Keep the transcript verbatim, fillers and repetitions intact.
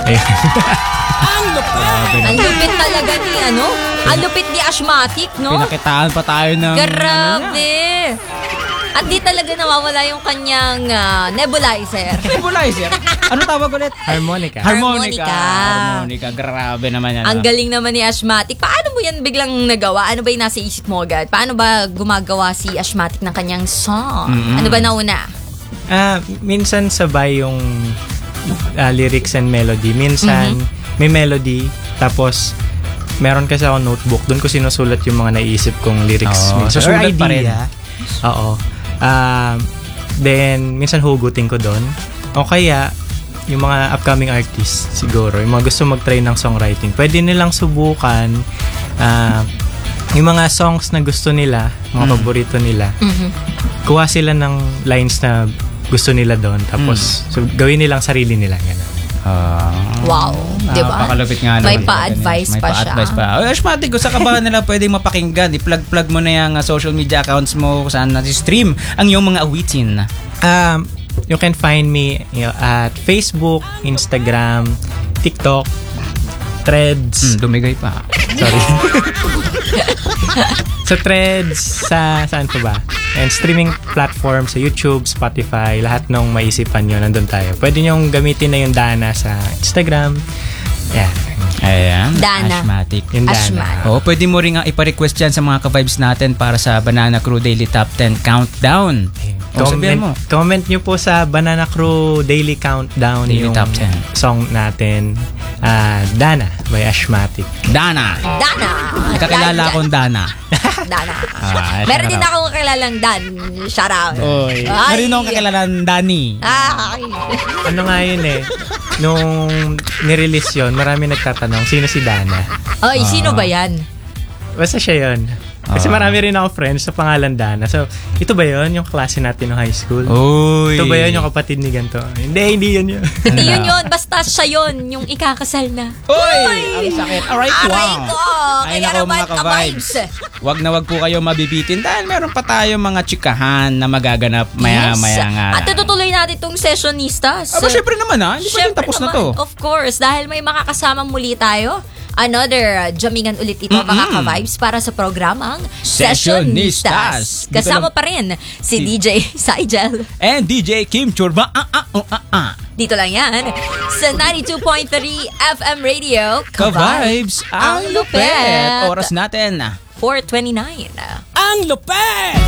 Ang lupit! Ang lupit talaga ni ano? Ang lupit ni Ashmatic, no? Pinakitaan pa tayo ng... Grabe! At di talaga nawawala yung kanyang uh, nebulizer. Nebulizer? Ano tawag ulit? Harmonica. Harmonica. Harmonica. Harmonica. Grabe naman yan. Ang ah. galing naman ni Ashmatic. Paano mo yan biglang nagawa? Ano ba yung nasa isip mo agad? Paano ba gumagawa si Ashmatic ng kanyang song? Mm-mm. Ano ba nauna? Ah, minsan sabay yung ah, lyrics and melody. Minsan may melody, tapos meron kasi ako notebook. Doon ko sinusulat yung mga naiisip kong lyrics. Oo, Minsan so or sulat pa rin. idea. Oo. Ah, then, minsan hugutin ko doon. O kaya, yung mga upcoming artists, siguro, yung mga gusto mag-try ng songwriting, pwede nilang subukan ah, yung mga songs na gusto nila, mga Mm. paborito nila. Mhm. Kuha sila ng lines na gusto nila doon, tapos so, gawin nilang sarili nila. Ganun. Ah. Wow. Diba? Napakalupit nga May naman. pa-advise May pa siya. pa-advise pa. Ay, Ashmatic, sa kabahan nila pwedeng mapakinggan. I-plug-plug mo na yung uh, social media accounts mo kung saan nasi-stream ang iyong mga awitin. Um, you can find me you know, at Facebook, Instagram, TikTok, Threads. Hmm, dumigay pa. Sorry. Sa Threads, sa saan pa ba? And streaming platform sa YouTube, Spotify, lahat ng maisipan nyo, nandun tayo. Pwede nyong gamitin na yung Dana sa Instagram. Yan. Ayan. Dana. Ashmatic. Yung Dana. Ashmatic. Oh, pwede mo rin nga ipa-request yan sa mga ka-vibes natin para sa Banana Crew Daily Top ten Countdown. Oh, sabihin mo. Comment, comment nyo po sa Banana Crew Daily Countdown Daily yung Top ten. song natin, uh, Dana by Ashmatic. Dana. Dana! Kakilala akong Dana. Dana. Ah, Meron shout din out. akong kilalang Dan. Shout out. Oy. Ay. Meron akong kakilalang Dani. Ah, ay. Ano nga yun eh, nung nirelease yun, marami nagtatanong, sino si Dana? Ay, sino ba yan? Basta siya yun. Kasi Ah. marami rin ako friends sa pangalan Dana. So, ito ba yun? Yung klase natin ng high school? Uy. Ito ba yun? Yung kapatid ni ganito? Hindi, hindi yun yun. Hindi yun yun. Basta siya yun. Yung ikakasal na. Uy! Ang sakit. Alright, Aray wow. ko! Ay, Kaya nako, naman mga ka-vibes. ka-vibes. Wag na wag po kayo mabibitin dahil meron pa tayo mga chikahan na magaganap maya-maya nga. At tutuloy natin itong sessionistas. Aba, syempre naman ha. Hindi pa rin Syempre tapos na naman, to. Of course, dahil may makakasama muli tayo. Another uh, jamingan ulit ito, Mm-mm. mga ka-vibes, para sa programang Sessionistas. Sessionistas. Kasama pa rin si D J Saigel. And D J Kim Churba. Ah, ah, oh, ah, ah. Dito lang yan sa ninety-two point three F M Radio. Ka-vibes, ang lupet. Oras natin. four twenty-nine. Ang lupet!